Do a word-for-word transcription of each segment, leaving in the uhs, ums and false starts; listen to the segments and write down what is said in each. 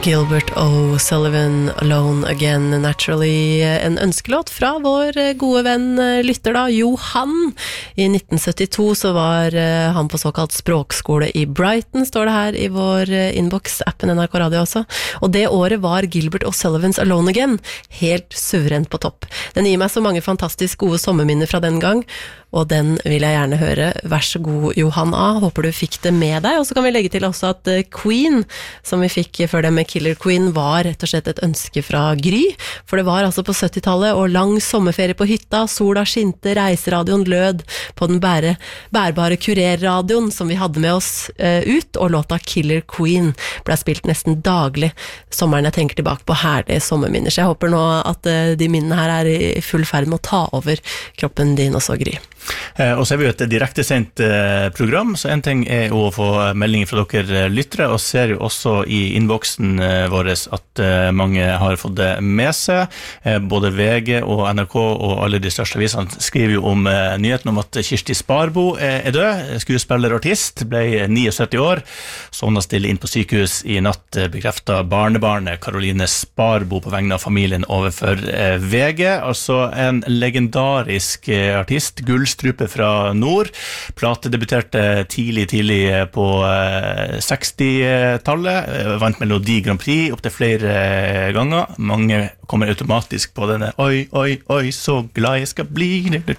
Gilbert O'Sullivan, Alone Again, Naturally, en ønskelåt fra vår gode venn lytter da, Johan. I nitten syttito så var han på såkalt språkskole i Brighton, står det her i vår inbox, appen N R K Radio også. Og det året var Gilbert O'Sullivans Alone Again helt suverent på topp. Den gir meg så mange fantastisk gode sommerminner fra den gang, og den vil jeg gjerne høre. Vær så god, Johan A. Håper du fikk det med deg. Og så kan vi legge til også at Queen, som vi fikk før det med Killer Queen, var rett og slett et ønske fra Gry. For det var altså på syttitallet, og lang sommerferie på hytta, sola skinte, reiseradioen lød på den bære, bærbare kurerradioen som vi hadde med oss uh, ut, og låta Killer Queen ble spilt nesten daglig. Sommeren jeg tenker tilbake på herlige sommerminner. Så jeg håper nå at uh, de minnene her er i full ferd med å ta over kroppen din også, Gry. Eh, og så er vi jo et direktesendt eh, program, så en ting er å få meldinger fra dere lyttere, og ser jo også i innboksen eh, vår at eh, mange har fått det med seg. Eh, både V G og N R K og alle de største avisene skriver jo om eh, nyheten om at Kirsti Sparbo er, er død. Skuespiller og artist, ble syttini år, sovnet stille inn på sykehus i natt, bekreftet barnebarnet Caroline Sparbo på vegne av familien overfor eh, V G. Altså en legendarisk eh, artist, gullstrupe fra nord, platedebuterte tidlig, tidlig på sekstitallet, vant Melodi Grand Prix opp til flere ganger. Mange kommer automatisk på denne oi, oi, oi, så glad jeg skal bli.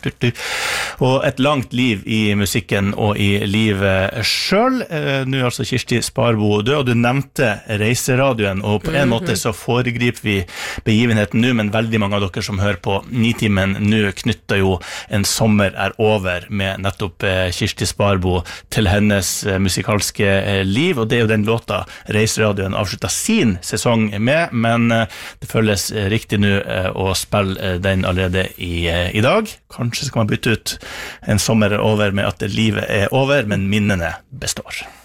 Og et langt liv i musikken og i livet selv. Nå er altså Kirsti Sparbo død, og du nevnte reiseradioen, og på en måte så foregriper vi begivenheten nå, men veldig mange av dere som hører på Nitimen nå knytter jo en sommer er over med nettopp Kirsti Sparbo til hennes musikalske liv, og det er jo den låta Reiseradioen avsluttet sin sesong med, men det føles riktig nå å spille den allerede i, i dag. Kanskje skal man bytte ut en sommer er over med at livet er over, men minnene består.